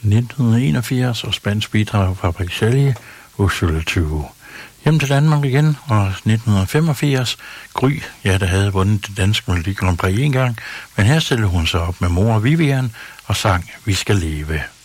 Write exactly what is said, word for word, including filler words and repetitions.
nitten enogfirs og spansk bidrag fra Pacelli, Ursula tyve. Hjem til Danmark igen, og nitten femogfirs, Gry, ja, der havde vundet det danske Melodi Grand Prix en gang, men her stillede hun sig op med mor Vivian og sang Vi skal leve.